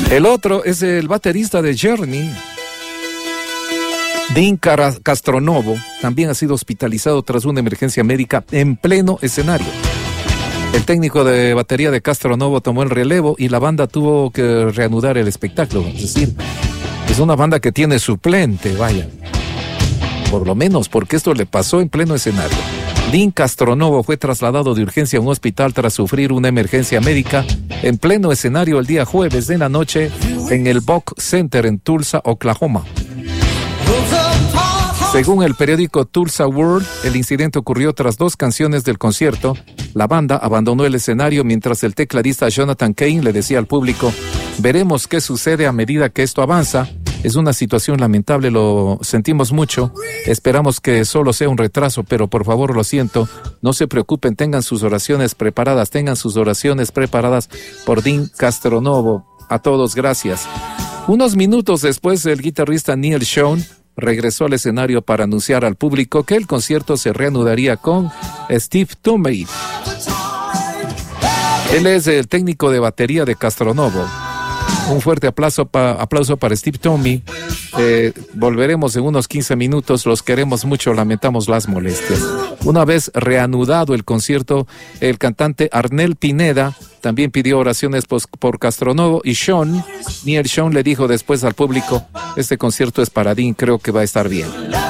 El otro es el baterista de Journey, Dean Castronovo, también ha sido hospitalizado tras una emergencia médica en pleno escenario. El técnico de batería de Castronovo tomó el relevo y la banda tuvo que reanudar el espectáculo. Es decir, es una banda que tiene suplente, vaya. Por lo menos, porque esto le pasó en pleno escenario. Dean Castronovo fue trasladado de urgencia a un hospital tras sufrir una emergencia médica en pleno escenario el día jueves de la noche en el Buck Center en Tulsa, Oklahoma. Según el periódico Tulsa World, el incidente ocurrió tras 2 canciones del concierto. La banda abandonó el escenario mientras el tecladista Jonathan Cain le decía al público: veremos qué sucede a medida que esto avanza. Es una situación lamentable, lo sentimos mucho. Esperamos que solo sea un retraso, pero por favor, lo siento. No se preocupen, tengan sus oraciones preparadas por Dean Castronovo. A todos, gracias. Unos minutos después, el guitarrista Neal Schon regresó al escenario para anunciar al público que el concierto se reanudaría con Steve Tumey. Él es el técnico de batería de Castronovo. Un fuerte aplauso para Steve Tumey. Volveremos en unos 15 minutos. Los queremos mucho, lamentamos las molestias. Una vez reanudado el concierto, el cantante Arnel Pineda también pidió oraciones por Castronovo y Neal Schon le dijo después al público: este concierto es para Dean, creo que va a estar bien.